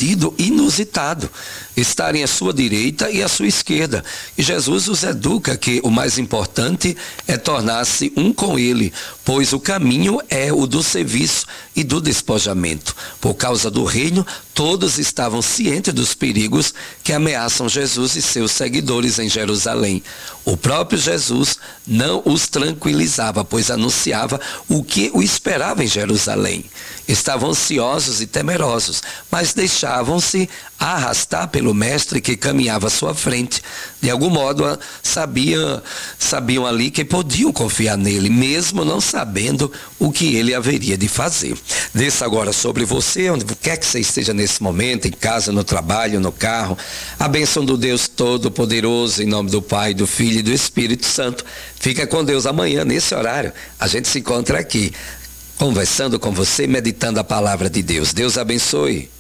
ocorrido inusitado, estarem à sua direita e à sua esquerda. E Jesus os educa que o mais importante é tornar-se um com ele, pois o caminho é o do serviço e do despojamento. Por causa do reino, todos estavam cientes dos perigos que ameaçam Jesus e seus seguidores em Jerusalém. O próprio Jesus não os tranquilizava, pois anunciava o que o esperava em Jerusalém. Estavam ansiosos e temerosos, mas deixavam-se arrastar pelo mestre que caminhava à sua frente. De algum modo, sabiam ali que podiam confiar nele, mesmo não sabendo o que ele haveria de fazer. Desça agora sobre você, onde quer que você esteja nesse momento, em casa, no trabalho, no carro. A bênção do Deus Todo-Poderoso, em nome do Pai, do Filho e do Espírito Santo. Fica com Deus amanhã, nesse horário. A gente se encontra aqui, conversando com você, meditando a palavra de Deus. Deus abençoe.